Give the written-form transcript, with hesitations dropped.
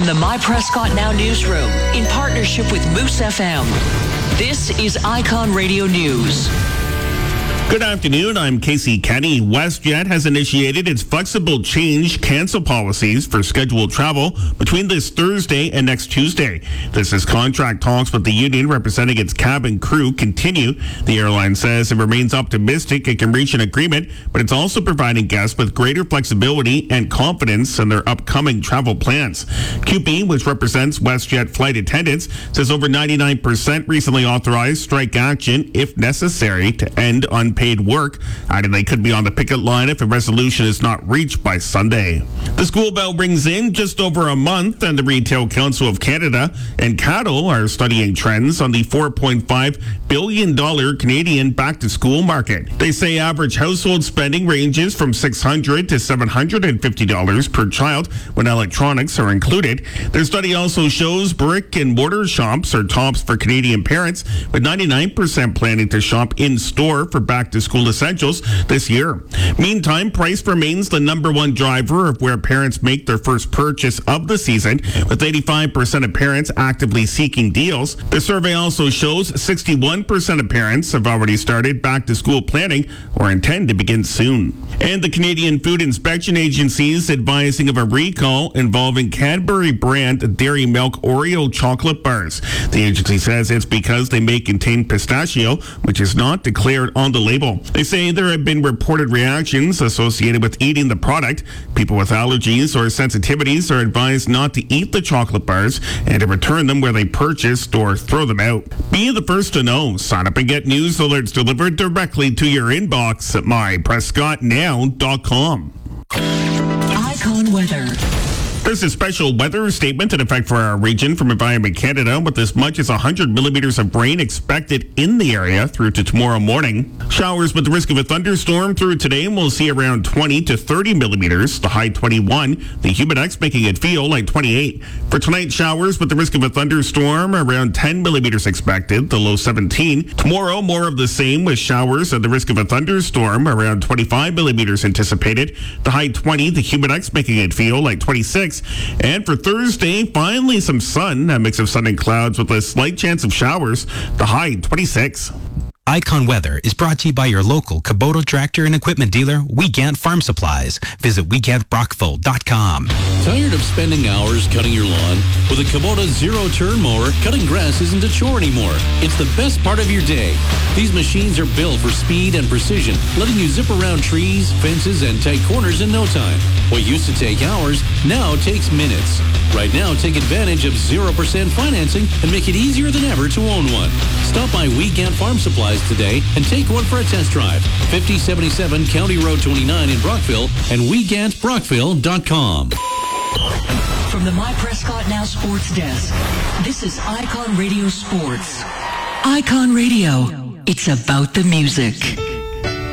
From the My Prescott Now newsroom, in partnership with Moose FM, this is Icon Radio News. Good afternoon, I'm Casey Kenny. WestJet has initiated its flexible change cancel policies for scheduled travel between this Thursday and next Tuesday. This as contract talks with the union representing its cabin crew continue. The airline says it remains optimistic it can reach an agreement, but it's also providing guests with greater flexibility and confidence in their upcoming travel plans. QP, which represents WestJet flight attendants, says over 99% recently authorized strike action if necessary to end unpaid work, adding they could be on the picket line if a resolution is not reached by Sunday. The school bell rings in just over a month, and the Retail Council of Canada and Cattle are studying trends on the $4.5 billion Canadian back-to-school market. They say average household spending ranges from $600 to $750 per child when electronics are included. Their study also shows brick and mortar shops are tops for Canadian parents, with 99% planning to shop in-store for back-to-school essentials this year. Meantime, price remains the number one driver of where parents make their first purchase of the season, with 85% of parents actively seeking deals. The survey also shows 61% of parents have already started back-to-school planning or intend to begin soon. And the Canadian Food Inspection Agency is advising of a recall involving Cadbury brand Dairy Milk Oreo chocolate bars. The agency says it's because they may contain pistachio, which is not declared on the label. They say there have been reported reactions associated with eating the product. People with allergies or sensitivities are advised not to eat the chocolate bars and to return them where they purchased or throw them out. Be the first to know. Sign up and get news alerts delivered directly to your inbox at myprescottnow.com. Icon Weather. There's a special weather statement in effect for our region from Environment Canada, with as much as 100 millimeters of rain expected in the area through to tomorrow morning. Showers with the risk of a thunderstorm through today, and we'll see around 20 to 30 millimeters, the high 21. The humidex making it feel like 28. For tonight, showers with the risk of a thunderstorm, around 10 millimeters expected, the low 17. Tomorrow, more of the same with showers and the risk of a thunderstorm, around 25 millimeters anticipated, the high 20. The humidex making it feel like 26. And for Thursday, finally some sun, a mix of sun and clouds with a slight chance of showers, the high 26. Icon Weather is brought to you by your local Kubota tractor and equipment dealer, Weekend Farm Supplies. Visit weekendbrockville.com. Tired of spending hours cutting your lawn? With a Kubota zero-turn mower, cutting grass isn't a chore anymore. It's the best part of your day. These machines are built for speed and precision, letting you zip around trees, fences, and tight corners in no time. What used to take hours now takes minutes. Right now, take advantage of 0% financing and make it easier than ever to own one. Stop by Weekend Farm Supplies today and take one for a test drive. 5077 County Road 29 in Brockville and weekendbrockville.com. From the My Prescott Now Sports Desk, this is Icon Radio Sports. Icon Radio, it's about the music.